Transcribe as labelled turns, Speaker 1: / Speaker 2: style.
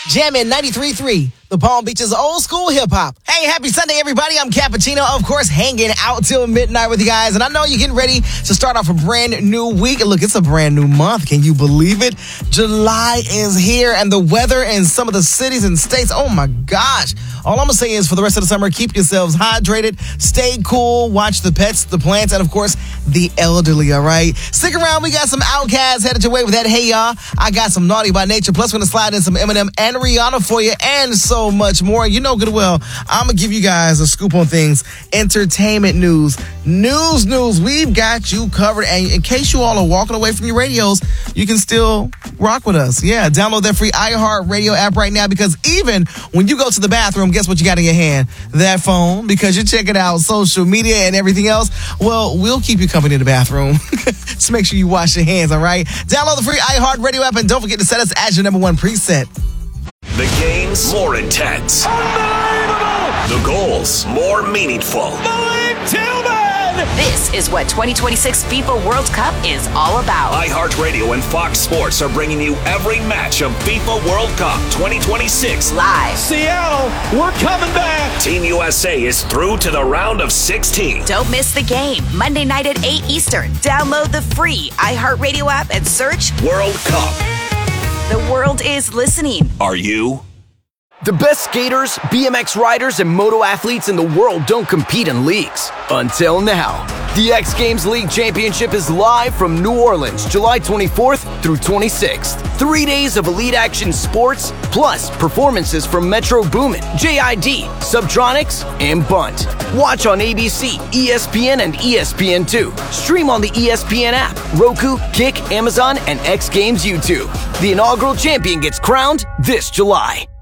Speaker 1: Jammin' 93.3, the Palm Beach's old school hip hop. Hey, happy Sunday, everybody. I'm Cappuccino, of course, hanging out till midnight with you guys. And I know you're getting ready to start off a brand new week. And look, it's a brand new month. Can you believe it? July is here, and the weather in some of the cities and states, oh my gosh. All I'm going to say is for the rest of the summer, keep yourselves hydrated, stay cool, watch the pets, the plants, and of course, the elderly, all right? Stick around. We got some Outkast headed your way with that Hey Ya. I got some Naughty by Nature. Plus, we're going to slide in some Eminem and Rihanna for you and so much more. You know good well, I'm going to give you guys a scoop on things. Entertainment news. News. We've got you covered. And in case you all are walking away from your radios, you can still rock with us. Yeah, download that free iHeartRadio app right now, because even when you go to the bathroom, guess what you got in your hand? That phone, because you're checking out social media and everything else. Well, we'll keep you company in the bathroom. Just make sure you wash your hands, all right? Download the free iHeartRadio app, and don't forget to set us as your number one preset.
Speaker 2: The games more intense.
Speaker 3: Unbelievable!
Speaker 2: The goals more meaningful.
Speaker 3: Malik Tillman!
Speaker 4: This is what 2026 FIFA World Cup is all about.
Speaker 2: iHeartRadio and Fox Sports are bringing you every match of FIFA World Cup 2026
Speaker 4: Live.
Speaker 3: Seattle, we're coming back!
Speaker 2: Team USA is through to the round of 16.
Speaker 4: Don't miss the game. Monday night at 8 Eastern. Download the free iHeartRadio app and search
Speaker 2: World Cup.
Speaker 4: The world is listening.
Speaker 2: Are you?
Speaker 5: The best skaters, BMX riders, and moto athletes in the world don't compete in leagues. Until now. The X Games League Championship is live from New Orleans, July 24th through 26th. 3 days of elite action sports, plus performances from Metro Boomin, JID, Subtronics, and Bunt. Watch on ABC, ESPN, and ESPN2. Stream on the ESPN app, Roku, Kick, Amazon, and X Games YouTube. The inaugural champion gets crowned this July.